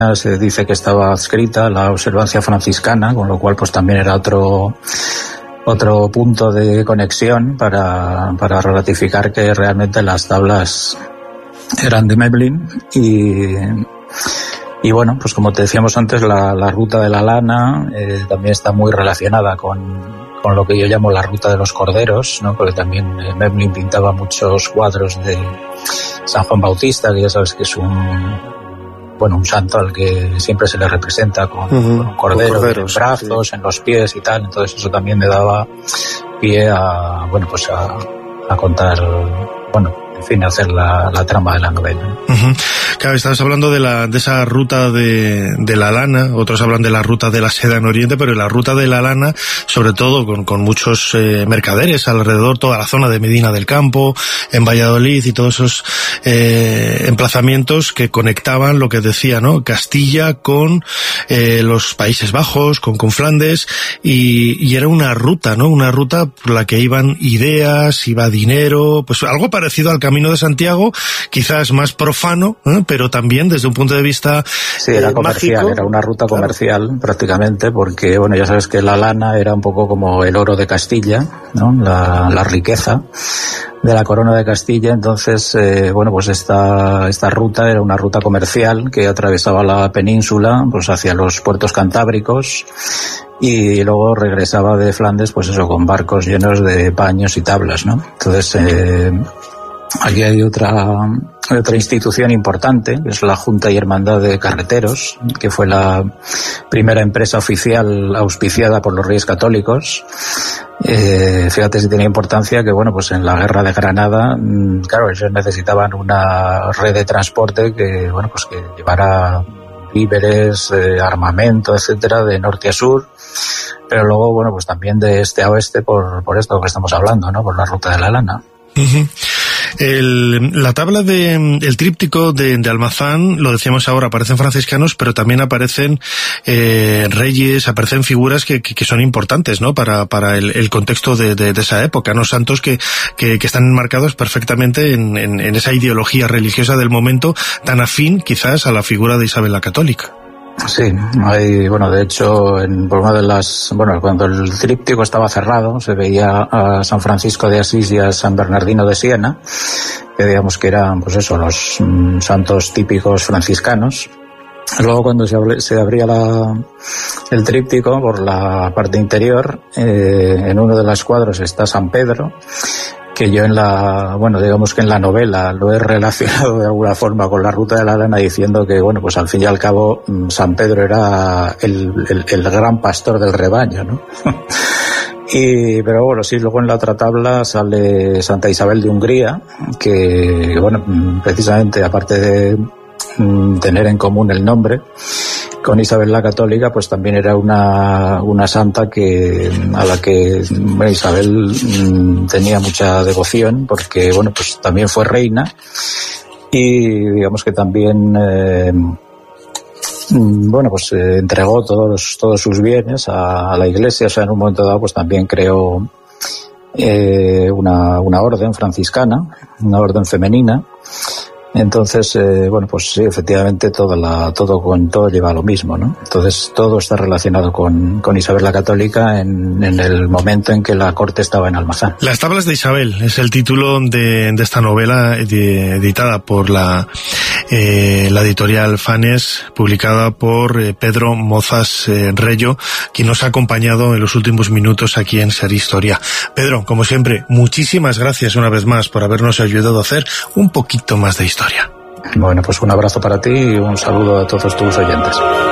se dice que estaba adscrita a la observancia franciscana, con lo cual pues también era otro punto de conexión para ratificar que realmente las tablas eran de Memling. Y bueno, pues como te decíamos antes, la ruta de la lana también está muy relacionada con lo que yo llamo la ruta de los corderos, ¿no? Porque también Memling pintaba muchos cuadros de San Juan Bautista, que ya sabes que es un santo al que siempre se le representa con un cordero en los brazos, sí, en los pies y tal. Entonces eso también me daba pie a contar, en fin, hacer la trama de la novela. Claro, estabas hablando de esa ruta de la lana, otros hablan de la ruta de la seda en Oriente, pero la ruta de la lana, sobre todo con muchos mercaderes alrededor, toda la zona de Medina del Campo, en Valladolid y todos esos emplazamientos que conectaban lo que decía, ¿no? Castilla con los Países Bajos, con Flandes, y era una ruta, ¿no? Una ruta por la que iban ideas, iba dinero, pues algo parecido al Camino de Santiago, quizás más profano, pero también desde un punto de vista sí, era comercial, mágico. Era una ruta comercial, claro, prácticamente, porque bueno, ya sabes que la lana era un poco como el oro de Castilla, ¿no? La riqueza de la corona de Castilla. Entonces pues esta ruta era una ruta comercial que atravesaba la península pues hacia los puertos cantábricos y luego regresaba de Flandes pues eso, con barcos llenos de paños y tablas, ¿no? Entonces aquí hay otra institución importante, que es la Junta y Hermandad de Carreteros, que fue la primera empresa oficial auspiciada por los Reyes Católicos. Fíjate si tenía importancia que, pues en la Guerra de Granada, claro, ellos necesitaban una red de transporte que llevara víveres, armamento, etcétera, de norte a sur, pero luego, pues también de este a oeste por esto que estamos hablando, ¿no? Por la ruta de la lana. La tabla el tríptico de Almazán, lo decíamos ahora, aparecen franciscanos, pero también aparecen reyes, aparecen figuras que son importantes, ¿no? Para el contexto de esa época, ¿no? Santos que están enmarcados perfectamente en esa ideología religiosa del momento, tan afín quizás a la figura de Isabel la Católica. Sí, hay, de hecho, por una de las, cuando el tríptico estaba cerrado, se veía a San Francisco de Asís y a San Bernardino de Siena, que digamos que eran, los santos típicos franciscanos. Luego, cuando se abría el tríptico por la parte interior, en uno de los cuadros está San Pedro, que yo en la novela lo he relacionado de alguna forma con la ruta de la lana, diciendo que, al fin y al cabo, San Pedro era el gran pastor del rebaño, ¿no? Pero sí, luego en la otra tabla sale Santa Isabel de Hungría, que, precisamente, aparte de tener en común el nombre con Isabel la Católica, pues también era una santa a la que Isabel tenía mucha devoción, porque también fue reina y digamos que también entregó todos sus bienes a la Iglesia. O sea, en un momento dado pues también creó una orden franciscana, una orden femenina. Entonces, sí, efectivamente todo lleva a lo mismo, ¿no? Entonces todo está relacionado con Isabel la Católica en el momento en que la corte estaba en Almazán. Las tablas de Isabel es el título de esta novela editada por la editorial Fanes, publicada por Pedro Mozas Reyo, quien nos ha acompañado en los últimos minutos aquí en Ser Historia. Pedro, como siempre, muchísimas gracias una vez más por habernos ayudado a hacer un poquito más de historia. Bueno, pues un abrazo para ti y un saludo a todos tus oyentes.